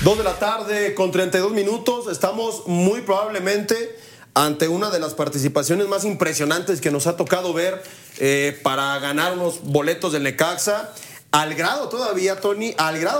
2 de la tarde con 32 minutos. Estamos muy probablemente ante una de las participaciones más impresionantes que nos ha tocado ver para ganar unos boletos del Necaxa. Al grado todavía, Tony,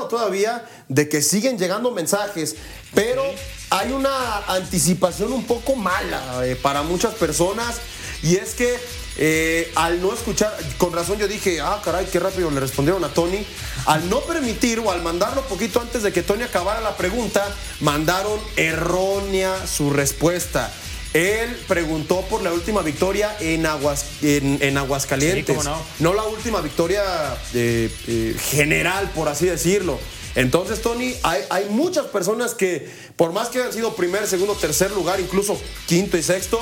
de que siguen llegando mensajes, pero hay una anticipación un poco mala para muchas personas, y es que al no escuchar, con razón yo dije, caray, qué rápido le respondieron a Tony. Al no permitir o al mandarlo poquito antes de que Tony acabara la pregunta, mandaron errónea su respuesta. Él preguntó por la última victoria en Aguascalientes. Sí, ¿cómo no? No la última victoria general, por así decirlo. Entonces, Tony, hay muchas personas que, por más que hayan sido primer, segundo, tercer lugar, incluso quinto y sexto,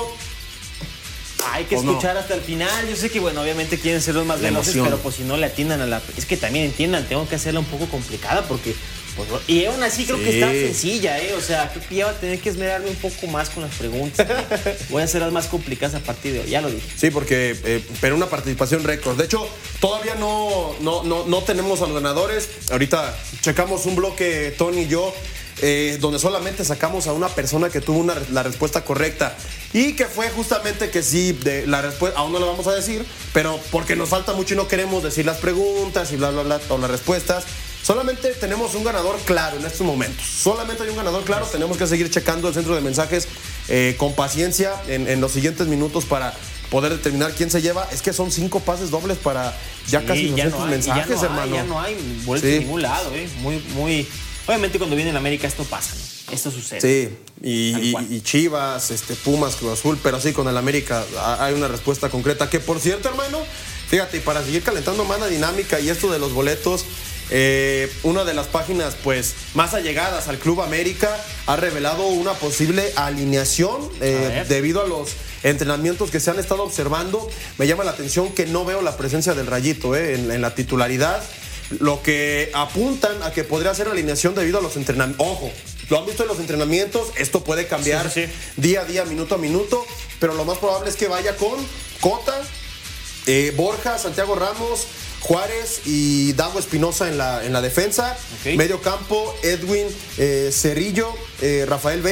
hay que escuchar hasta el final. Yo sé que, bueno, obviamente quieren ser los más veloces, pero pues si no le atinan a la... Es que también entiendan, tengo que hacerla un poco complicada porque... Pues, y aún así creo que está sencilla, o sea, creo que ya va a tener que esmerarme un poco más con las preguntas. Voy a hacer las más complicadas a partir de hoy, ya lo dije. Sí, porque, pero una participación récord. De hecho, todavía no tenemos a los ganadores. Ahorita checamos un bloque, Tony y yo, donde solamente sacamos a una persona que tuvo la respuesta correcta, y que fue justamente que sí, la respuesta, aún no la vamos a decir, pero porque nos falta mucho y no queremos decir las preguntas y bla, bla, bla, o las respuestas. Solamente tenemos un ganador claro en estos momentos. Solamente hay un ganador claro. Tenemos que seguir checando el centro de mensajes con paciencia en los siguientes minutos para poder determinar quién se lleva. Es que son 5 pases dobles para ya casi 200 mensajes, hermano. Ya no hay boletos en ningún lado, muy... Obviamente cuando viene en América esto pasa, ¿no? Esto sucede. Sí, y Chivas, Pumas, Cruz Azul, pero sí, con el América hay una respuesta concreta. Que por cierto, hermano, fíjate, y para seguir calentando más la dinámica y esto de los boletos, una de las páginas pues más allegadas al Club América ha revelado una posible alineación debido a los entrenamientos que se han estado observando. Me llama la atención que no veo la presencia del Rayito en la titularidad, lo que apuntan a que podría ser alineación debido a los entrenamientos. Ojo, lo han visto en los entrenamientos, esto puede cambiar día a día, minuto a minuto, pero lo más probable es que vaya con Cota, Borja, Santiago Ramos, Juárez y Dago Espinosa en la defensa. Medio campo, Edwin Cerrillo, Rafael Veiga.